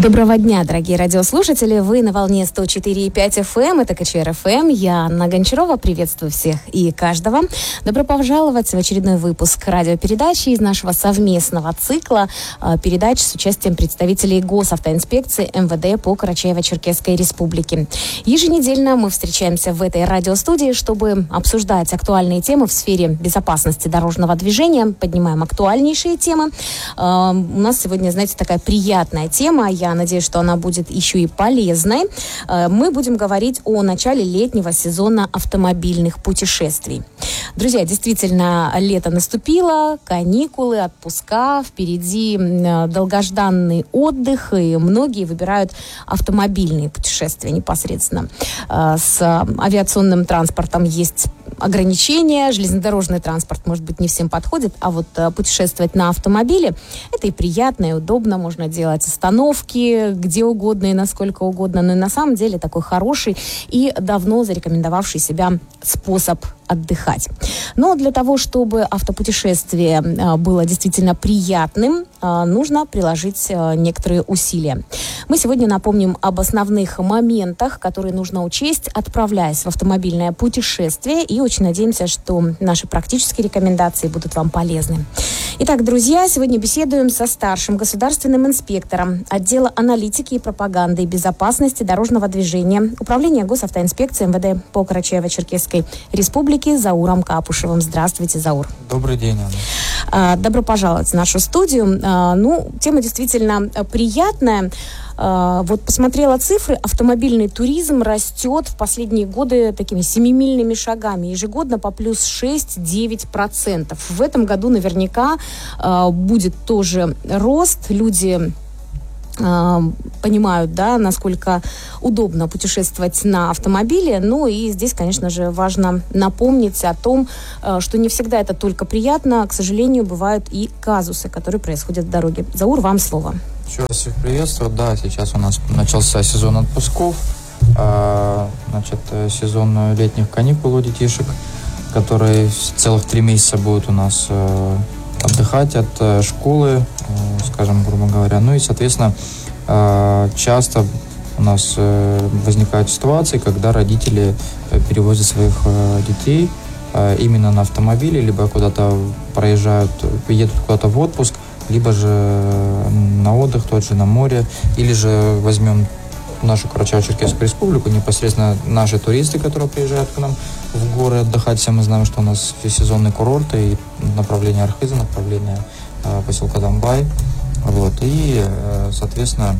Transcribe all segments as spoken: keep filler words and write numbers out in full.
Доброго дня, дорогие радиослушатели. Вы на волне сто четыре и пять эф эм. Это ка че эр эф эм. Я, Анна Гончарова. Приветствую всех и каждого. Добро пожаловать в очередной выпуск радиопередачи из нашего совместного цикла передач с участием представителей госавтоинспекции эм вэ дэ по Карачаево-Черкесской республике. Еженедельно мы встречаемся в этой радиостудии, чтобы обсуждать актуальные темы в сфере безопасности дорожного движения. Поднимаем актуальнейшие темы. У нас сегодня, знаете, такая приятная тема. Я надеюсь, что она будет еще и полезной. Мы будем говорить о начале летнего сезона автомобильных путешествий. Друзья, действительно, лето наступило, каникулы, отпуска, впереди долгожданный отдых, и многие выбирают автомобильные путешествия непосредственно. С авиационным транспортом есть ограничения, железнодорожный транспорт, может быть, не всем подходит, а вот путешествовать на автомобиле – это и приятно, и удобно, можно делать остановки где угодно и насколько угодно, но и на самом деле такой хороший и давно зарекомендовавший себя способ отдыхать. Но для того, чтобы автопутешествие было действительно приятным, нужно приложить некоторые усилия. Мы сегодня напомним об основных моментах, которые нужно учесть, отправляясь в автомобильное путешествие, и очень надеемся, что наши практические рекомендации будут вам полезны. Итак, друзья, сегодня беседуем со старшим государственным инспектором отдела аналитики и пропаганды и безопасности дорожного движения Управления госавтоинспекции эм вэ дэ по Карачаево-Черкесской республике Зауром Капушевым. Здравствуйте, Заур. Добрый день, Анна. Добро пожаловать в нашу студию. Ну, тема действительно приятная. Вот посмотрела цифры, автомобильный туризм растет в последние годы такими семимильными шагами, ежегодно по плюс шесть-девять процентов. В этом году наверняка будет тоже рост, люди понимают, да, насколько удобно путешествовать на автомобиле. Ну и здесь, конечно же, важно напомнить о том, что не всегда это только приятно. К сожалению, бывают и казусы, которые происходят в дороге. Заур, вам слово. Еще раз всех приветствую. Да, сейчас у нас начался сезон отпусков, значит, сезон летних каникул у детишек, которые целых три месяца будут у нас отдыхать от школы, скажем, грубо говоря. Ну и, соответственно, часто у нас возникают ситуации, когда родители перевозят своих детей именно на автомобиле, либо куда-то проезжают, едут куда-то в отпуск, либо же на отдых, тот же на море, или же возьмем нашу Карачаево-Черкесскую республику, непосредственно наши туристы, которые приезжают к нам в горы отдыхать. Все мы знаем, что у нас сезонные курорты, и направление Архиза, направление э, поселка Домбай. Вот, и, э, соответственно,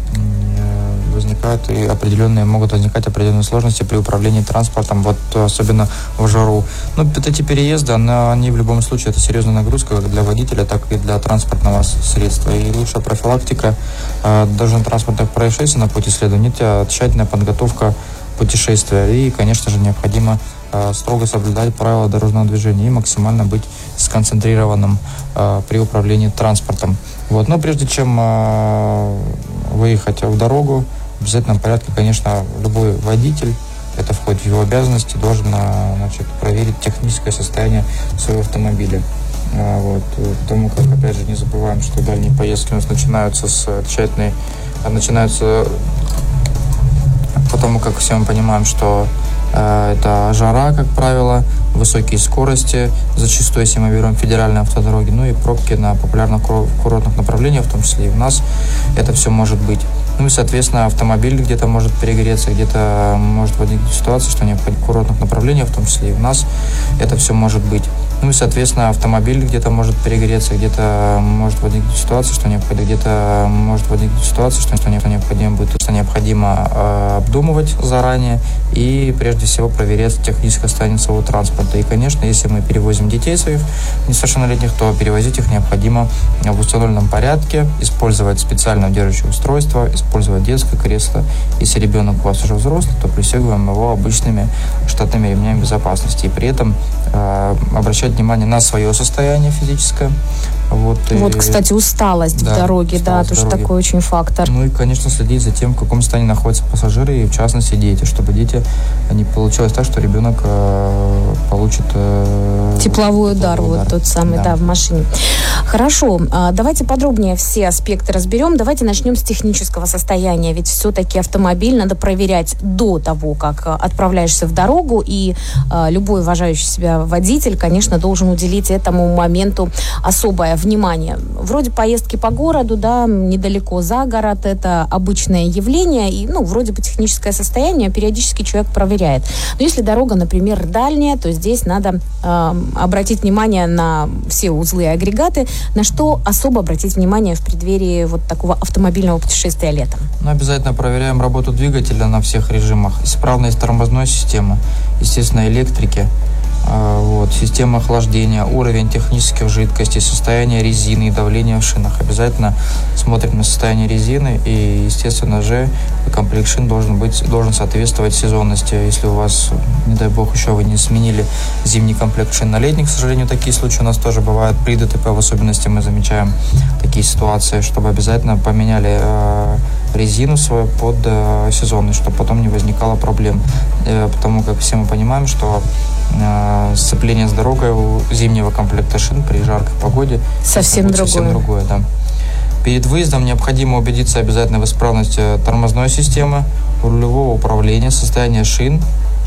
э, возникают и определенные, могут возникать определенные сложности при управлении транспортом, вот особенно в жару. Но вот эти переезды, они, они в любом случае, это серьезная нагрузка как для водителя, так и для транспортного средства. И лучшая профилактика э, дорожно-транспортных происшествий на пути следования – это тщательная подготовка путешествия. И, конечно же, необходимо э, строго соблюдать правила дорожного движения и максимально быть сконцентрированным э, при управлении транспортом. Вот. Но прежде чем э, выехать в дорогу, в обязательном порядке, конечно, любой водитель, это входит в его обязанности, должен, значит, проверить техническое состояние своего автомобиля. Вот. Потому как, опять же, не забываем, что дальние поездки у нас начинаются с тщательной, начинаются, потому как все мы понимаем, что э, это жара, как правило, высокие скорости, зачастую, если мы берем федеральные автодороги, ну и пробки на популярных курортных направлениях, в том числе и у нас, это все может быть. Ну и, соответственно, автомобиль где-то может перегреться, где-то может возникнуть ситуация, что необходимо в курортных направлениях, в том числе и у нас, это все может быть. Ну и, соответственно, автомобиль где-то может перегреться, где-то может возникнуть ситуация, что необходимо, где-то может возникнуть ситуация, что необходимо будет, что необходимо э, обдумывать заранее и, прежде всего, проверять техническое состояние своего транспорта. И, конечно, если мы перевозим детей своих несовершеннолетних, то перевозить их необходимо в установленном порядке, использовать специальное удерживающее устройство, использовать детское кресло. Если ребенок у вас уже взрослый, то пристегиваем его обычными штатными ремнями безопасности. И при этом э, обращать внимание на свое состояние физическое. Вот, вот и, кстати, усталость да, в дороге, да, тоже дороге. Такой очень фактор. Ну и, конечно, следить за тем, в каком состоянии находятся пассажиры и, в частности, дети, чтобы дети, не получилось так, что ребенок э, получит... Э, тепловой удар, тепловой удар, вот тот самый, да, да в машине. Хорошо, давайте подробнее все аспекты разберем. Давайте начнем с технического состояния, ведь все-таки автомобиль надо проверять до того, как отправляешься в дорогу, и любой уважающий себя водитель, конечно, должен уделить этому моменту особое внимание. Вроде поездки по городу, да, недалеко за город, это обычное явление, и, ну, вроде бы техническое состояние периодически человек проверяет. Но если дорога, например, дальняя, то здесь надо э, обратить внимание на все узлы и агрегаты, на что особо обратить внимание в преддверии вот такого автомобильного путешествия летом. Ну, обязательно проверяем работу двигателя на всех режимах, исправность тормозной системы, естественно, электрики, вот, система охлаждения, уровень технических жидкостей, состояние резины и давление в шинах. Обязательно смотрим на состояние резины, и, естественно же, комплект шин должен быть, должен соответствовать сезонности. Если у вас, не дай бог, еще вы не сменили зимний комплект шин на летний, к сожалению, такие случаи у нас тоже бывают. При ДТП в особенности мы замечаем такие ситуации, чтобы обязательно поменяли э, резину свою под э, сезонность, чтобы потом не возникало проблем. Э, потому как все мы понимаем, что сцепление с дорогой у зимнего комплекта шин при жаркой погоде совсем другое. Совсем другое, да. Перед выездом необходимо убедиться обязательно в исправности тормозной системы, рулевого управления, состояния шин,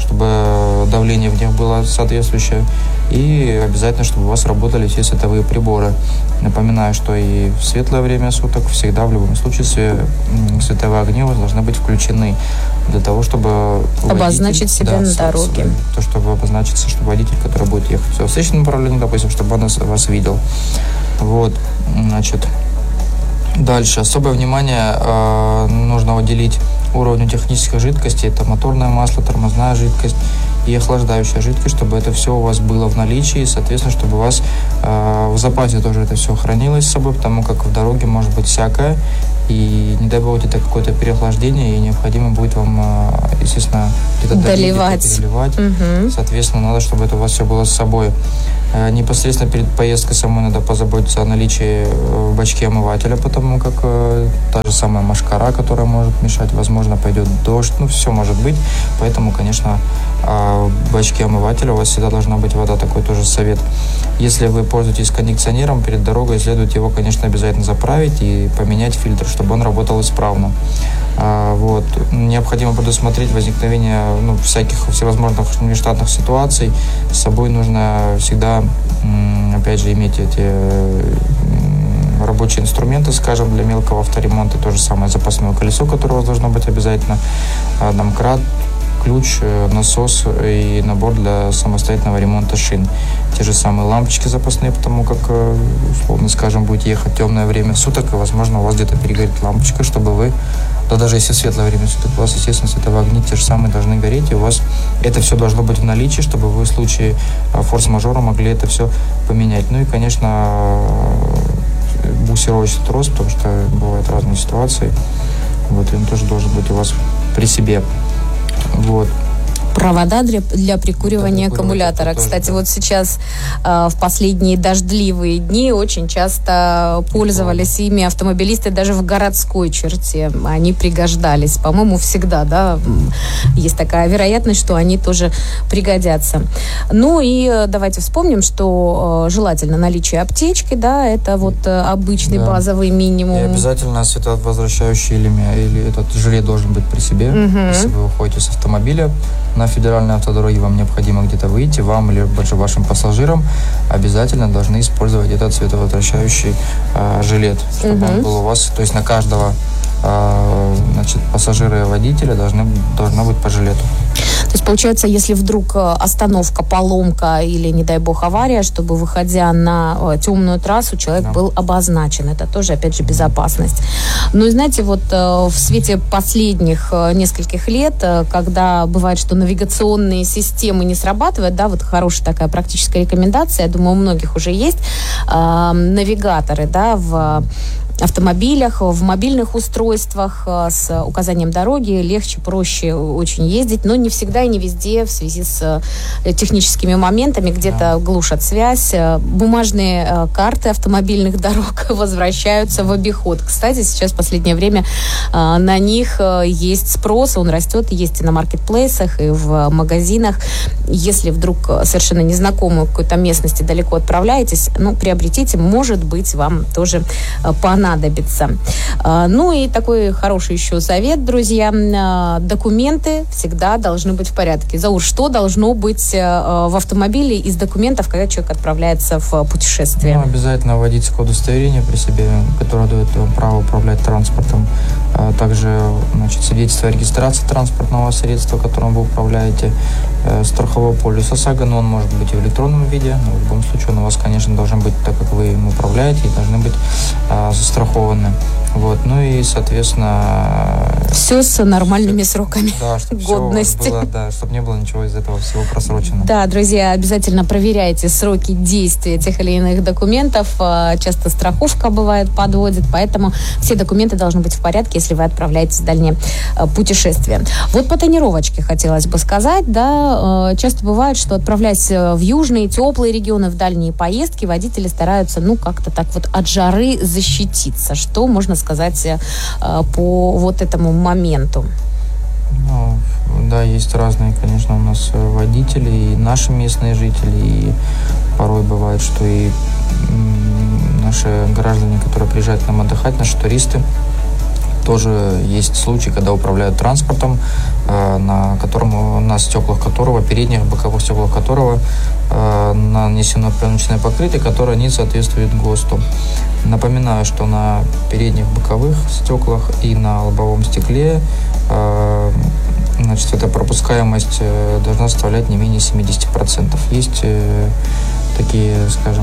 чтобы давление в них было соответствующее, и обязательно, чтобы у вас работали все световые приборы. Напоминаю, что и в светлое время суток всегда, в любом случае, световые огни у вас должны быть включены для того, чтобы обозначить себя да, на дороге. То, чтобы обозначиться, чтобы водитель, который будет ехать в встречном направлении, допустим, чтобы он вас видел. Вот, значит, дальше. Особое внимание э, нужно уделить уровню технической жидкости. Это моторное масло, тормозная жидкость и охлаждающая жидкость, чтобы это все у вас было в наличии, и, соответственно, чтобы у вас э, в запасе тоже это все хранилось с собой, потому как в дороге может быть всякое, и не дай бог это какое-то переохлаждение, и необходимо будет вам, естественно, где-то доливать, переливать. Угу. Соответственно, надо, чтобы это у вас все было с собой. Непосредственно перед поездкой самой надо позаботиться о наличии в бачке омывателя, потому как э, та же самая мошкара, которая может мешать, возможно, пойдет дождь, ну, все может быть. Поэтому, конечно, э, в бачке омывателя у вас всегда должна быть вода, такой тоже совет. Если вы пользуетесь кондиционером, перед дорогой следует его, конечно, обязательно заправить и поменять фильтр, чтобы он работал исправно. А, вот. Необходимо предусмотреть возникновение ну, всяких всевозможных нештатных ситуаций. С собой нужно всегда, опять же, иметь эти рабочие инструменты, скажем, для мелкого авторемонта. То же самое запасное колесо, которое у вас должно быть обязательно, домкрат, ключ, насос и набор для самостоятельного ремонта шин. Те же самые лампочки запасные, потому как, условно скажем, будете ехать в темное время суток, и, возможно, у вас где-то перегорит лампочка, чтобы вы, да даже если светлое время суток, у вас, естественно, световые огни те же самые должны гореть, и у вас это все должно быть в наличии, чтобы вы в случае форс-мажора могли это все поменять. Ну и, конечно, буксировочный трос, потому что бывают разные ситуации. Вот, и он тоже должен быть у вас при себе. Вот. Провода для, для прикуривания да, аккумулятора. Тоже, Кстати, да. вот сейчас э, в последние дождливые дни очень часто пользовались ими автомобилисты даже в городской черте. Они пригождались. По-моему, всегда, да, есть такая вероятность, что они тоже пригодятся. Ну и давайте вспомним, что э, желательно наличие аптечки, да, это вот э, обычный да. базовый минимум. И обязательно световозвращающий элемент, или этот жилет должен быть при себе. Угу. Если вы уходите с автомобиля на федеральной автодороге, вам необходимо где-то выйти, вам или вашим пассажирам обязательно должны использовать этот световозвращающий э, жилет, чтобы угу. он был у вас, то есть на каждого э, значит, пассажира и водителя должны, должно быть по жилету. То есть, получается, если вдруг остановка, поломка или, не дай бог, авария, чтобы, выходя на темную трассу, человек да. был обозначен. Это тоже, опять же, безопасность. Ну и, знаете, вот в свете последних нескольких лет, когда бывает, что навигационные системы не срабатывают, да, вот хорошая такая практическая рекомендация, я думаю, у многих уже есть, э, навигаторы, да, в автомобилях, в мобильных устройствах с указанием дороги легче, проще очень ездить, но не всегда и не везде в связи с техническими моментами где-то да. глушат связь. Бумажные карты автомобильных дорог возвращаются в обиход. Кстати, сейчас в последнее время на них есть спрос, он растет, есть и на маркетплейсах, и в магазинах. Если вдруг совершенно незнакомую какой-то местности далеко отправляетесь, ну, приобретите, может быть, вам тоже понадобится. Ну и такой хороший еще совет, друзья. Документы всегда должны быть в порядке. Заур, что должно быть в автомобиле из документов, когда человек отправляется в путешествие? Ну, обязательно водительское удостоверение при себе, которое дает вам право управлять транспортом. Также, значит, свидетельство о регистрации транспортного средства, которым вы управляете, страховой полис ОСАГО, но он может быть и в электронном виде, но в любом случае он у вас, конечно, должен быть, так как вы им управляете, и должны быть а, застрахованы. Вот. Ну и, соответственно... Все с нормальными все, сроками да, чтобы годности. Все было, да, чтобы не было ничего из этого всего просрочено. Да, друзья, обязательно проверяйте сроки действия тех или иных документов. Часто страховка бывает подводит, поэтому все документы должны быть в порядке, если вы отправляетесь в дальнее путешествие. Вот по тонировочке хотелось бы сказать, да, часто бывает, что отправляясь в южные, теплые регионы, в дальние поездки, водители стараются, ну, как-то так вот от жары защититься. Что можно сказать по вот этому моменту? Ну, да, есть разные, конечно, у нас водители, и наши местные жители, и порой бывает, что и наши граждане, которые приезжают к нам отдыхать, наши туристы, тоже есть случаи, когда управляют транспортом, на котором, на стеклах которого, передних, боковых стеклах которого нанесено пленочное покрытие, которое не соответствует ГОСТу. Напоминаю, что на передних боковых стеклах и на лобовом стекле, значит, эта пропускаемость должна составлять не менее семьдесят процентов. Есть такие, скажем,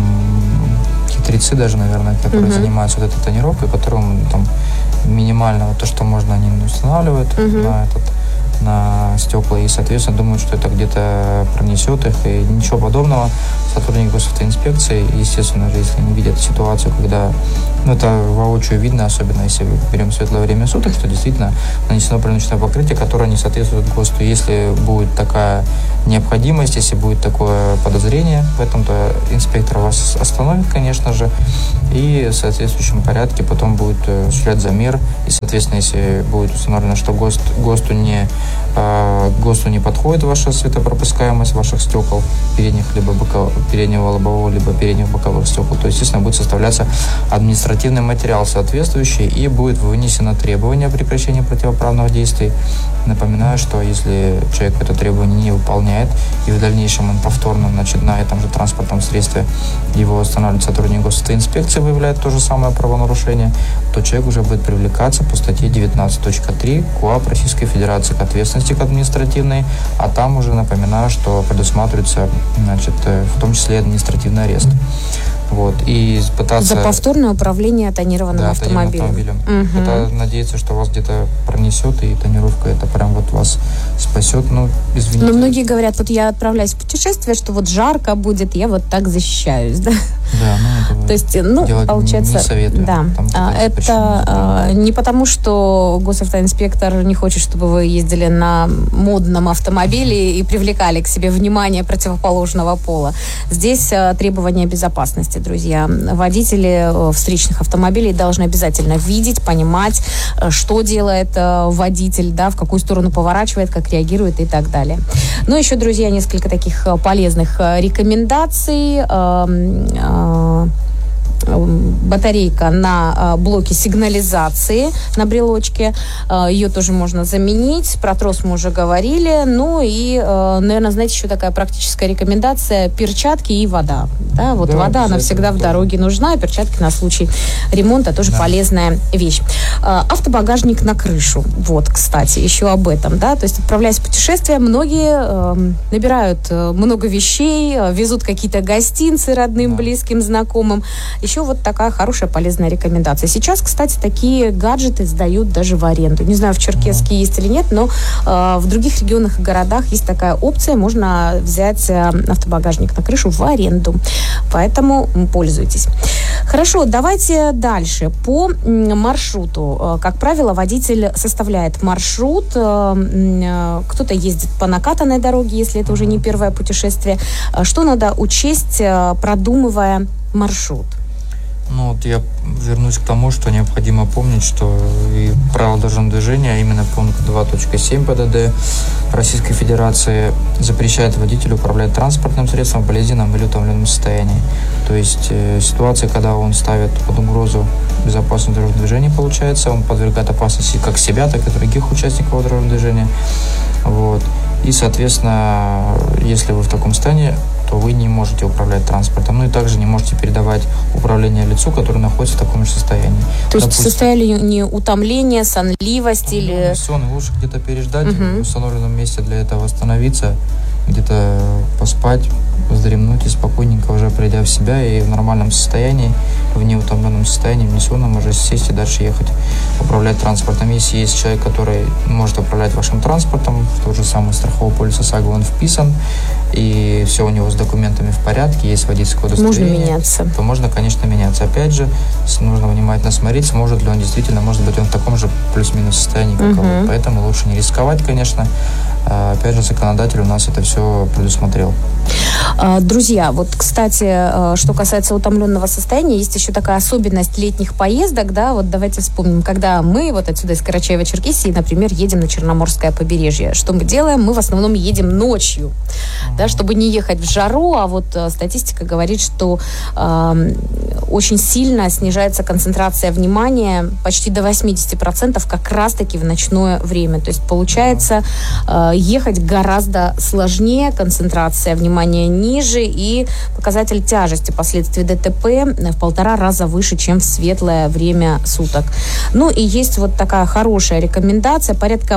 хитрецы даже, наверное, которые mm-hmm. занимаются вот этой тонировкой, которым там минимального, то, что можно, они устанавливают mm-hmm. на этот, на стекла, и, соответственно, думают, что это где-то пронесет их, и ничего подобного. Сотрудники госавтоинспекции, естественно же, если они видят ситуацию, когда, ну, это воочию видно, особенно если берем светлое время суток, что действительно нанесено пленочное покрытие, которое не соответствует ГОСТу. Если будет такая необходимость, если будет такое подозрение в этом, то инспектор вас остановит, конечно же, и в соответствующем порядке потом будет осуществлять замер, и, соответственно, если будет установлено, что ГОСТ, ГОСТу не ГОСТу не подходит ваша светопропускаемость ваших стекол, передних либо боковых, переднего лобового, либо передних боковых стекол, то, естественно, будет составляться административный материал соответствующий, и будет вынесено требование о прекращении противоправных действий. Напоминаю, что если человек это требование не выполняет, и в дальнейшем он повторно, значит, на этом же транспортном средстве его останавливает сотрудник госавтоинспекции, выявляет то же самое правонарушение, то человек уже будет привлекаться по статье девятнадцать точка три КоАП Российской Федерации к ответственности к административной, а там уже напоминаю, что предусматривается, значит, в том числе административный арест. Вот, и пытаться... За повторное управление тонированным да, автомобилем. автомобилем. Угу. Это надеяться, что вас где-то пронесет, и тонировка это прям вот вас спасет. Ну, извините. Но многие говорят, вот я отправляюсь в путешествие, что вот жарко будет, я вот так защищаюсь, да? Да, ну это то есть, ну, получается, не советую. Да, там, это а, не потому, что госавтоинспектор не хочет, чтобы вы ездили на модном автомобиле и привлекали к себе внимание противоположного пола. Здесь а, требования безопасности, друзья. Водители а, встречных автомобилей должны обязательно видеть, понимать, а, что делает а, водитель, да, в какую сторону поворачивает, как реагирует и так далее. Ну, еще, друзья, несколько таких а, полезных а, рекомендаций. А, а, батарейка на блоке сигнализации на брелочке. Ее тоже можно заменить. Про трос мы уже говорили. Ну и, наверное, знаете, еще такая практическая рекомендация: перчатки и вода. Да, вот да, вода, она всегда в дороге нужна, и перчатки на случай ремонта тоже да. полезная вещь. Автобагажник на крышу. Вот, кстати, еще об этом. Да? То есть, отправляясь в путешествие, многие набирают много вещей, везут какие-то гостинцы родным, да. близким, знакомым. Еще вот такая хорошая, полезная рекомендация. Сейчас, кстати, такие гаджеты сдают даже в аренду. Не знаю, в Черкесске mm-hmm. есть или нет, но э, в других регионах и городах есть такая опция. Можно взять э, автобагажник на крышу в аренду. Поэтому пользуйтесь. Хорошо, давайте дальше. По маршруту. Как правило, водитель составляет маршрут. Кто-то ездит по накатанной дороге, если это уже не первое путешествие. Что надо учесть, продумывая маршрут? Ну, вот я вернусь к тому, что необходимо помнить, что и правила дорожного движения, а именно пункт два точка семь ПДД Российской Федерации запрещает водителю управлять транспортным средством в болезненном или утомленном состоянии. То есть э, ситуация, когда он ставит под угрозу безопасность дорожного движения, получается, он подвергает опасности как себя, так и других участников дорожного движения. Вот. И, соответственно, если вы в таком состоянии, то вы не можете управлять транспортом. Ну и также не можете передавать управление лицу, которое находится в таком же состоянии. То есть Допустим, состояние утомления, сонливость ну, или... Сон, лучше где-то переждать, uh-huh. в установленном месте для этого остановиться, где-то поспать, вздремнуть и спокойненько уже придя в себя и в нормальном состоянии, в неутомленном состоянии, в несонном уже сесть и дальше ехать, управлять транспортом. Если есть человек, который может управлять вашим транспортом, в тот же самый страховой полис ОСАГО он вписан, и все у него с документами в порядке, есть водительское удостоверение, можно меняться. То можно, конечно, меняться. Опять же, нужно внимательно смотреть, сможет ли он действительно, может быть, он в таком же плюс-минус состоянии, как uh-huh. вы. Поэтому лучше не рисковать, конечно. Опять же, законодатель у нас это все предусмотрел. Друзья, вот, кстати, что касается утомленного состояния, есть еще такая особенность летних поездок, да, вот давайте вспомним, когда мы вот отсюда из Карачаева-Черкесии, например, едем на Черноморское побережье, что мы делаем? Мы в основном едем ночью, mm-hmm. да, чтобы не ехать в жару, а вот статистика говорит, что э, очень сильно снижается концентрация внимания, почти до восемьдесят процентов как раз-таки в ночное время, то есть получается э, ехать гораздо сложнее, концентрация внимания ниже и показатель тяжести последствий ДТП в полтора раза выше, чем в светлое время суток. Ну и есть вот такая хорошая рекомендация, порядка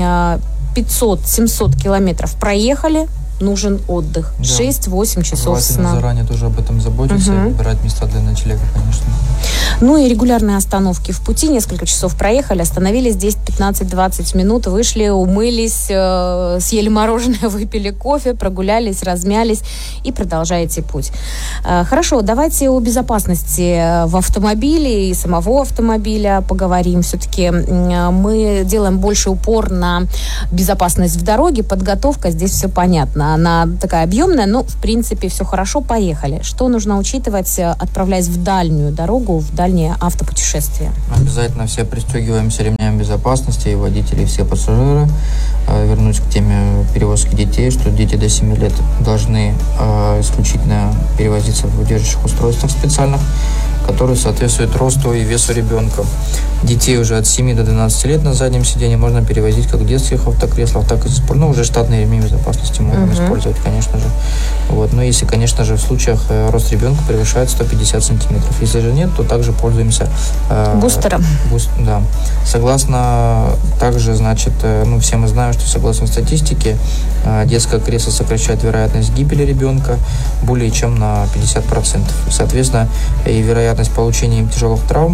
пятьсот-семьсот километров проехали, нужен отдых. Да. шесть-восемь часов сна. Заранее тоже об этом заботиться, угу. выбирать места для ночлега, конечно. Ну и регулярные остановки в пути. Несколько часов проехали, остановились десять-пятнадцать-двадцать минут, вышли, умылись, э, съели мороженое, выпили кофе, прогулялись, размялись и продолжаете путь. Э, хорошо, давайте о безопасности в автомобиле и самого автомобиля поговорим. Все-таки э, мы делаем больше упор на безопасность в дороге, подготовка, здесь все понятно. Она такая объемная, но в принципе все хорошо, поехали. Что нужно учитывать, отправляясь в дальнюю дорогу, в дальнее автопутешествие? Обязательно все пристегиваемся ремнями безопасности, и водители, и все пассажиры. Вернусь к теме перевозки детей, что дети до семи лет должны исключительно перевозиться в удерживающих устройствах специальных, которые соответствуют росту и весу ребенка. Детей уже от семи до двенадцати лет на заднем сиденье можно перевозить как в детских автокреслах, так и за спор. Ну, уже штатные ремни безопасности можно uh-huh. использовать, конечно же. Вот. Но если, конечно же, в случаях э, рост ребенка превышает сто пятьдесят сантиметров. Если же нет, то также пользуемся... Э, бустером. Буст, да. Согласно... Также, значит, э, ну, все мы знаем, что согласно статистике, э, детское кресло сокращает вероятность гибели ребенка более чем на пятьдесят процентов. Соответственно, и вероятность получения им тяжелых травм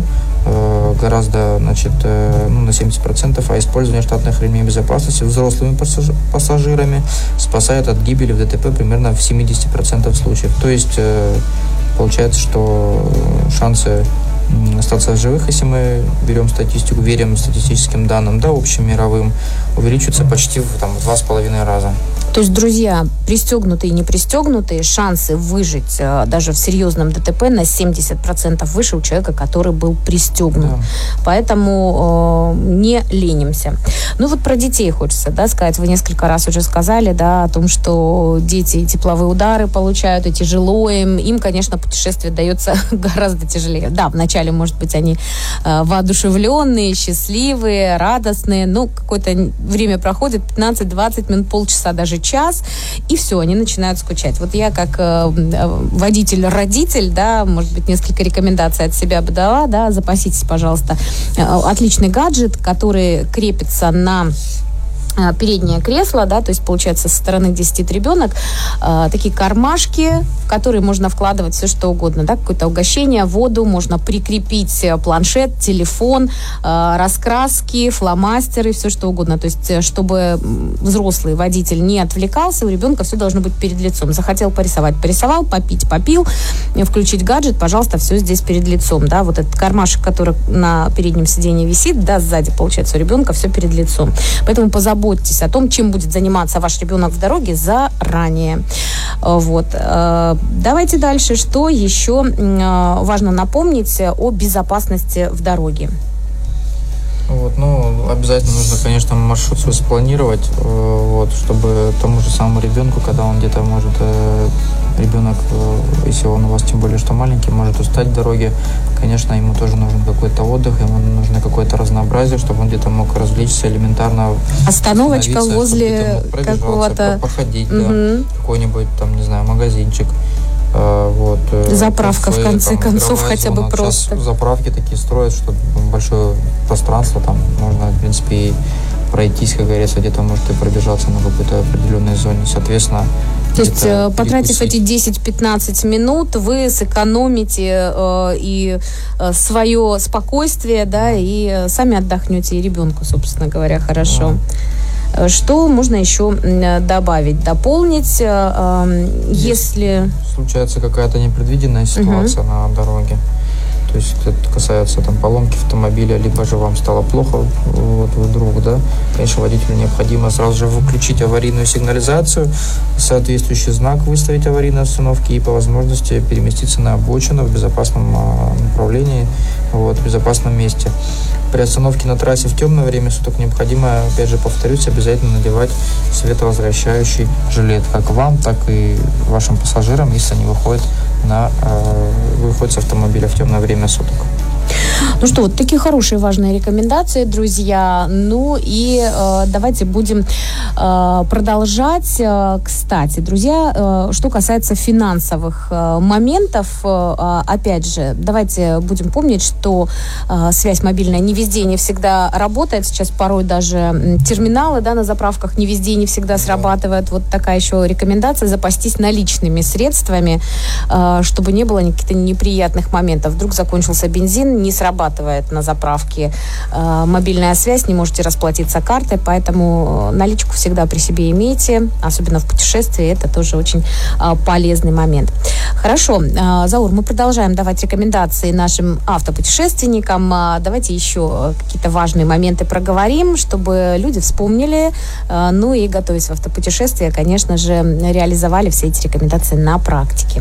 гораздо, значит, ну, на семьдесят процентов, а использование штатных ремней безопасности взрослыми пассажирами спасает от гибели в ДТП примерно в семьдесят процентов случаев. То есть получается, что шансы остаться в живых, если мы берем статистику, верим статистическим данным, да, общим мировым, увеличиваются почти в, там, в два с половиной раза. То есть, друзья, пристегнутые и не пристегнутые, шансы выжить э, даже в серьезном ДТП на семьдесят процентов выше у человека, который был пристегнут. Да. Поэтому э, не ленимся. Ну вот про детей хочется, да, сказать. Вы несколько раз уже сказали, да, о том, что дети тепловые удары получают, и тяжело им. Им, конечно, путешествие дается гораздо тяжелее. Да, вначале, может быть, они э, воодушевленные, счастливые, радостные. Ну, какое-то время проходит, пятнадцать-двадцать минут, полчаса, даже час, и все, они начинают скучать. Вот я как э, водитель-родитель, да, может быть, несколько рекомендаций от себя бы дала, да, запаситесь, пожалуйста. Отличный гаджет, который крепится на переднее кресло, да, то есть, получается, со стороны, где сидит ребенок, э, такие кармашки, в которые можно вкладывать все, что угодно, да, какое-то угощение, воду, можно прикрепить планшет, телефон, э, раскраски, фломастеры, все, что угодно. То есть, чтобы взрослый водитель не отвлекался, у ребенка все должно быть перед лицом. Захотел порисовать, порисовал, попить, попил, включить гаджет, пожалуйста, все здесь перед лицом, да, вот этот кармашек, который на переднем сиденье висит, да, сзади, получается, у ребенка все перед лицом. Поэтому позаботьтесь о том, чем будет заниматься ваш ребенок в дороге заранее. Вот. Давайте дальше. Что еще важно напомнить о безопасности в дороге? Вот, ну, обязательно нужно, конечно, маршрут свой спланировать, вот, чтобы тому же самому ребенку, когда он где-то может, ребенок, если он у вас тем более что маленький, может устать в дороге, конечно, ему тоже нужен какой-то отдых, ему нужно какое-то разнообразие, чтобы он где-то мог развлечься элементарно. Остановочка возле какого-то... Походить, угу. Да, какой-нибудь там, не знаю, магазинчик. Вот, заправка, кафе, в конце там, концов, хотя бы просто. Сейчас заправки такие строят, что большое пространство, там можно, в принципе, и пройтись, как говорится, где-то может и пробежаться на какой-то определенной зоне. Соответственно, то есть, потратив эти десять-пятнадцать минут, вы сэкономите э, и э, свое спокойствие, да, и сами отдохнете, и ребенку, собственно говоря, хорошо. Да. Что можно еще добавить, дополнить, э, если... Случается какая-то непредвиденная ситуация угу. на дороге, то есть это касается там поломки автомобиля, либо же вам стало плохо, вот вдруг, да, конечно, водителю необходимо сразу же выключить аварийную сигнализацию, соответствующий знак выставить аварийной остановки и по возможности переместиться на обочину в безопасном направлении, вот, в безопасном месте. При остановке на трассе в темное время суток необходимо, опять же, повторюсь, обязательно надевать световозвращающий жилет, как вам, так и вашим пассажирам, если они выходят, на, э, выходят с автомобиля в темное время суток. Ну что, вот такие хорошие, важные рекомендации, друзья. Ну и э, давайте будем э, продолжать. Кстати, друзья, э, что касается финансовых э, моментов, э, опять же, давайте будем помнить, что э, связь мобильная не везде, не всегда работает. Сейчас порой даже терминалы, да, на заправках не везде, не всегда срабатывают. Вот такая еще рекомендация: запастись наличными средствами, э, чтобы не было каких-то неприятных моментов. Вдруг закончился бензин, не срабатывает на заправке э, мобильная связь, не можете расплатиться картой, поэтому наличку всегда при себе имейте, особенно в путешествии, это тоже очень э, полезный момент. Хорошо, э, Заур, мы продолжаем давать рекомендации нашим автопутешественникам. Э, давайте еще какие-то важные моменты проговорим, чтобы люди вспомнили, э, ну и, готовясь в автопутешествие, конечно же, реализовали все эти рекомендации на практике.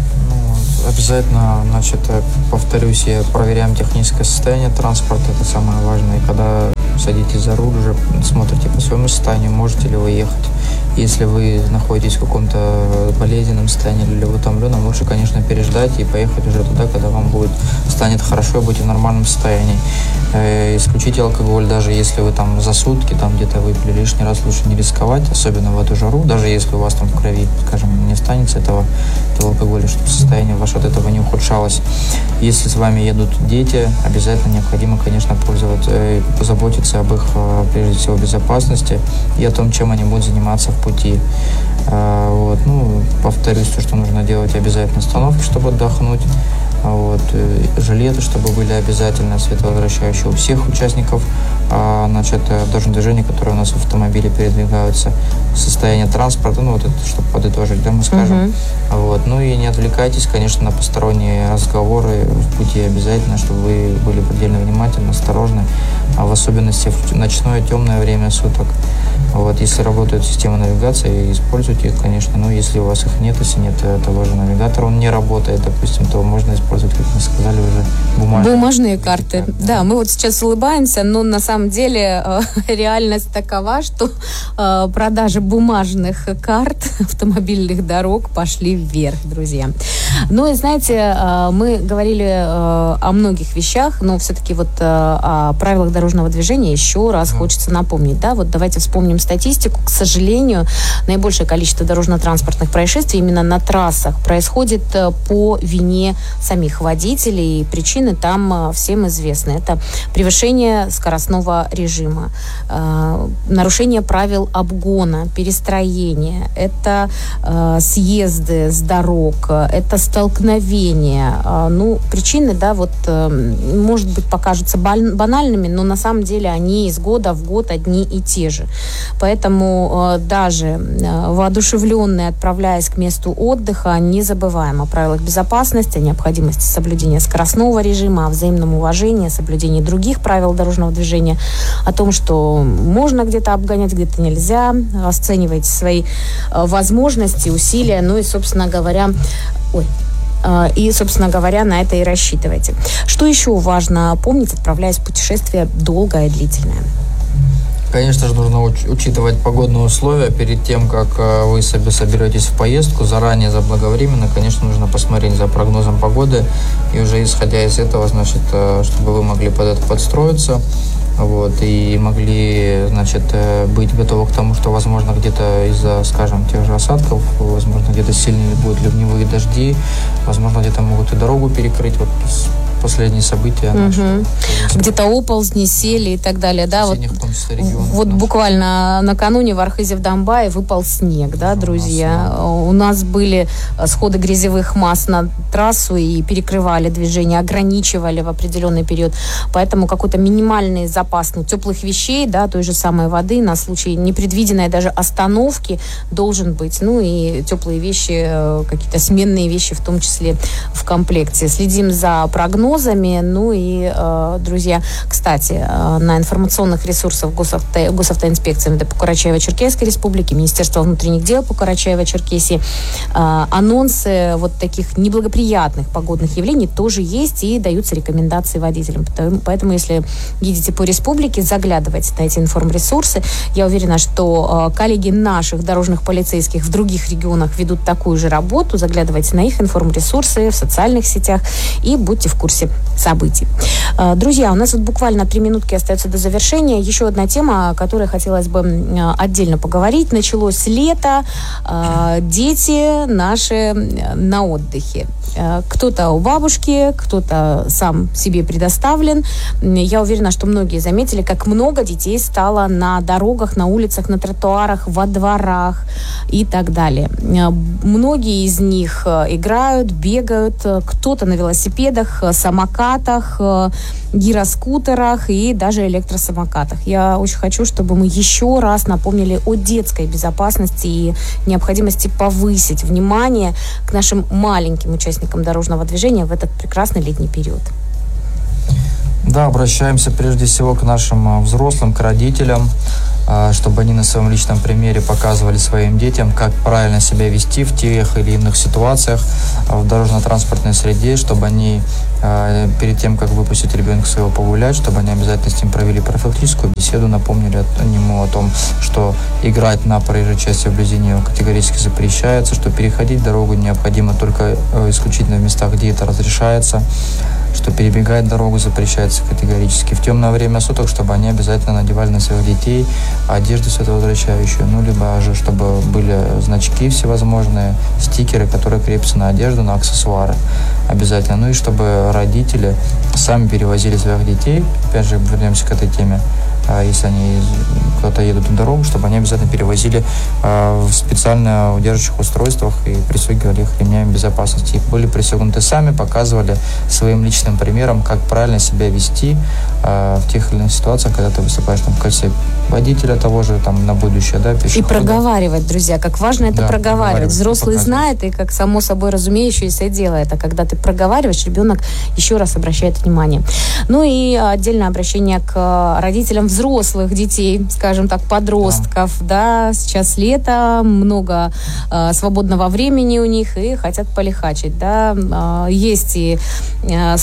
Обязательно, значит, повторюсь, проверяем техническое состояние транспорта, это самое важное. И когда садитесь за руль, уже смотрите по своему состоянию, можете ли вы ехать. Если вы находитесь в каком-то болезненном состоянии или в утомленном, лучше, конечно, переждать и поехать уже туда, когда вам будет, станет хорошо, будете в нормальном состоянии. Э, исключите алкоголь, даже если вы там за сутки там где-то выпили лишний раз, лучше не рисковать, особенно в эту жару, даже если у вас там в крови, скажем, не останется этого, этого алкоголя, чтобы состояние ваше от этого не ухудшалось. Если с вами едут дети, обязательно необходимо, конечно, пользоваться, э, позаботиться об их, э, прежде всего, безопасности и о том, чем они будут заниматься в пути. А, вот, ну, повторюсь, то, что нужно делать обязательно остановки, чтобы отдохнуть. А, вот, жилеты, чтобы были обязательно световозвращающие у всех участников а, значит, дорожного движения, которые у нас в автомобиле передвигаются. Состояние транспорта, ну, вот это, чтобы подытожить, да, мы скажем. Uh-huh. Вот, ну и не отвлекайтесь, конечно, на посторонние разговоры в пути обязательно, чтобы вы были предельно внимательны, осторожны, а в особенности в ночное темное время суток. Вот, если работает система навигации, используйте их, конечно, но если у вас их нет, если нет того же навигатора, он не работает, допустим, то можно использовать, как мы сказали, уже бумажные, бумажные карты. карты. Да, мы вот сейчас улыбаемся, но на самом деле э, реальность такова, что э, продажи бумажных карт автомобильных дорог пошли вверх, друзья. Ну и знаете, мы говорили о многих вещах, но все-таки вот о правилах дорожного движения еще раз mm. хочется напомнить. Да? Вот давайте вспомним статистику. К сожалению, наибольшее количество дорожно-транспортных происшествий именно на трассах происходит по вине самих водителей. Причины там всем известны. Это превышение скоростного режима, нарушение правил обгона, перестроения, это съезды с дорог, это столкновения. Ну, причины, да, вот, может быть, покажутся банальными, но на самом деле они из года в год одни и те же. Поэтому даже воодушевленные, отправляясь к месту отдыха, не забываем о правилах безопасности, о необходимости соблюдения скоростного режима, о взаимном уважении, соблюдении других правил дорожного движения, о том, что можно где-то обгонять, где-то нельзя. Оценивайте свои возможности, усилия, ну и, собственно говоря, ой, и, собственно говоря, на это и рассчитывайте. Что еще важно помнить, отправляясь в путешествие долгое и длительное? Конечно же, нужно уч- учитывать погодные условия перед тем, как э, вы себе соберетесь в поездку. Заранее, заблаговременно, конечно, нужно посмотреть за прогнозом погоды. И уже исходя из этого, значит, э, чтобы вы могли под это подстроиться. Вот, и могли, значит, быть готовы к тому, что, возможно, где-то из-за, скажем, тех же осадков, возможно, где-то сильные будут ливневые дожди, возможно, где-то могут и дорогу перекрыть. Вот последние события. Угу. Наши, где-то оползни, сели и так далее. Да? Вот, вот буквально накануне в Архизе-в-Донбае выпал снег, да, друзья. У нас, у нас были сходы грязевых масс на трассу и перекрывали движение, ограничивали в определенный период. Поэтому какой-то минимальный запас ну, теплых вещей, да, той же самой воды на случай непредвиденной даже остановки должен быть. Ну и теплые вещи, какие-то сменные вещи в том числе в комплекте. Следим за прогнозом. Ну и, э, друзья, кстати, э, на информационных ресурсах Госавто, Госавтоинспекции МВД по Карачаево-Черкесской республике, Министерства внутренних дел по Карачаево-Черкесии, э, анонсы вот таких неблагоприятных погодных явлений тоже есть и даются рекомендации водителям. Поэтому, если едете по республике, заглядывайте на эти информресурсы. Я уверена, что э, коллеги наших дорожных полицейских в других регионах ведут такую же работу. Заглядывайте на их информресурсы в социальных сетях и будьте в курсе событий. Друзья, у нас вот буквально три минутки остается до завершения. Еще одна тема, о которой хотелось бы отдельно поговорить. Началось лето, дети наши на отдыхе. Кто-то у бабушки, кто-то сам себе предоставлен. Я уверена, что многие заметили, как много детей стало на дорогах, на улицах, на тротуарах, во дворах и так далее. Многие из них играют, бегают, кто-то на велосипедах, самокатах, гироскутерах и даже электросамокатах. Я очень хочу, чтобы мы еще раз напомнили о детской безопасности и необходимости повысить внимание к нашим маленьким участникам дорожного движения в этот прекрасный летний период. Да, обращаемся прежде всего к нашим взрослым, к родителям, чтобы они на своем личном примере показывали своим детям, как правильно себя вести в тех или иных ситуациях в дорожно-транспортной среде, чтобы они перед тем, как выпустить ребенка своего погулять, чтобы они обязательно с ним провели профилактическую беседу, напомнили ему о том, что играть на проезжей части вблизи нее категорически запрещается, что переходить дорогу необходимо только исключительно в местах, где это разрешается, что перебегать дорогу запрещается категорически. В темное время суток, чтобы они обязательно надевали на своих детей одежду световозвращающую, ну, либо же, чтобы были значки всевозможные, стикеры, которые крепятся на одежду, на аксессуары обязательно. Ну и чтобы родители сами перевозили своих детей, опять же, вернемся к этой теме, если они куда-то едут на дорогу, чтобы они обязательно перевозили э, в специально удерживающих устройствах и пристегивали их ремнями безопасности. И были пристегнуты сами, показывали своим личным примером, как правильно себя вести э, в тех или иных ситуациях, когда ты выступаешь там, в качестве водителя того же там, на будущее. Да, и проговаривать, друзья, как важно это да, проговаривать. Взрослый знает и как само собой разумеющееся дело это, когда ты проговариваешь, ребенок еще раз обращает внимание. Ну и отдельное обращение к родителям взрослых детей, скажем так, подростков, да, да сейчас лето, много э, свободного времени у них и хотят полихачить, да, э, есть и э,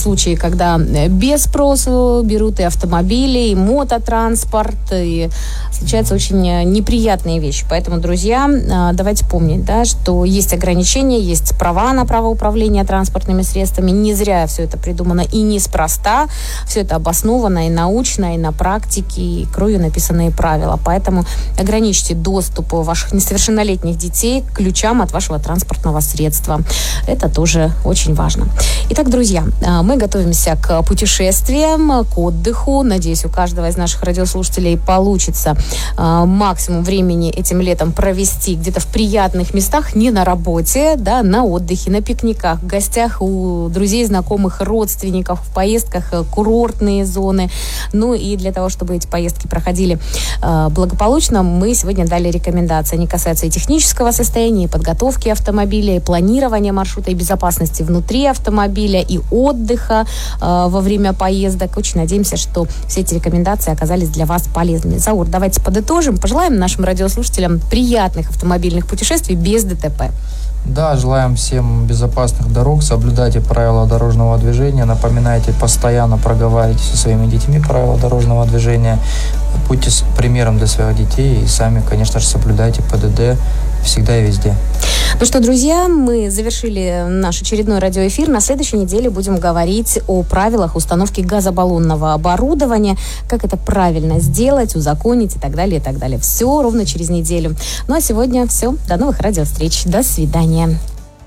случаи, когда без спросу берут и автомобили, и мототранспорт, и случаются очень неприятные вещи. Поэтому, друзья, давайте помнить, да, что есть ограничения, есть права на право управления транспортными средствами. Не зря все это придумано и неспроста. Все это обосновано и научно, и на практике, и кровью написанные правила. Поэтому ограничьте доступ ваших несовершеннолетних детей к ключам от вашего транспортного средства. Это тоже очень важно. Итак, друзья, мы готовимся к путешествиям, к отдыху. Надеюсь, у каждого из наших радиослушателей получится максимум времени этим летом провести где-то в приятных местах, не на работе, да, на отдыхе, на пикниках, в гостях у друзей, знакомых, родственников, в поездках, курортные зоны. Ну и для того, чтобы эти поездки проходили э, благополучно, мы сегодня дали рекомендации. Они касаются и технического состояния, и подготовки автомобиля, и планирования маршрута, и безопасности внутри автомобиля, и отдыха э, во время поездок. Очень надеемся, что все эти рекомендации оказались для вас полезными. Заур, давайте подытожим. Пожелаем нашим радиослушателям приятных автомобильных путешествий без ДТП. Да, желаем всем безопасных дорог, соблюдайте правила дорожного движения, напоминайте, постоянно проговаривайте со своими детьми правила дорожного движения, будьте примером для своих детей и сами, конечно же, соблюдайте ПДД всегда и везде. Ну что, друзья, мы завершили наш очередной радиоэфир. На следующей неделе будем говорить о правилах установки газобаллонного оборудования, как это правильно сделать, узаконить и так далее, и так далее. Все ровно через неделю. Ну а сегодня все. До новых радиовстреч. До свидания.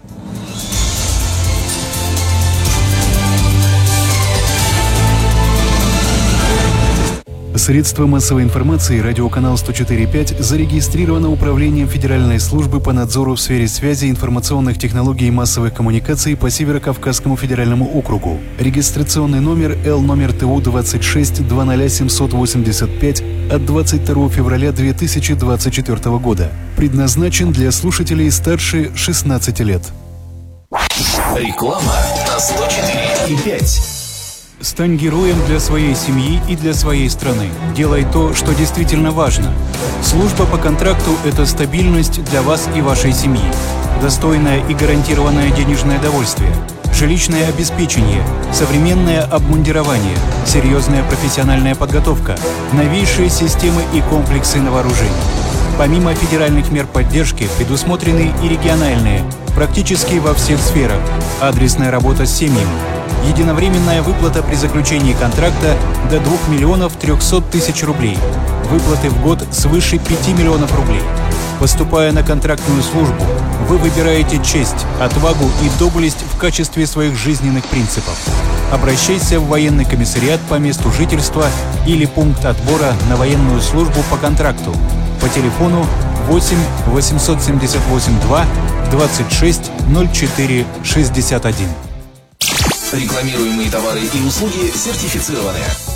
Средства массовой информации радиоканал сто четыре и пять зарегистрировано Управлением Федеральной службы по надзору в сфере связи, информационных технологий и массовых коммуникаций по Северо-Кавказскому федеральному округу. Регистрационный номер Л номер ТУ двадцать шесть двадцать семьсот восемьдесят пять от двадцать второго февраля две тысячи двадцать четвёртого года. Предназначен для слушателей старше шестнадцати лет. Реклама на сто четыре и пять. Стань героем для своей семьи и для своей страны. Делай то, что действительно важно. Служба по контракту – это стабильность для вас и вашей семьи. Достойное и гарантированное денежное довольствие. Жилищное обеспечение, современное обмундирование, серьезная профессиональная подготовка, новейшие системы и комплексы на вооружении. Помимо федеральных мер поддержки, предусмотрены и региональные, практически во всех сферах. Адресная работа с семьями. Единовременная выплата при заключении контракта до двух миллионов трехсот тысяч рублей. Выплаты в год свыше пяти миллионов рублей. Поступая на контрактную службу, вы выбираете честь, отвагу и доблесть в качестве своих жизненных принципов. Обращайся в военный комиссариат по месту жительства или пункт отбора на военную службу по контракту по телефону восемь восемьсот семьдесят восемь два двадцать шесть ноль четыре шестьдесят один. Рекламируемые товары и услуги сертифицированы.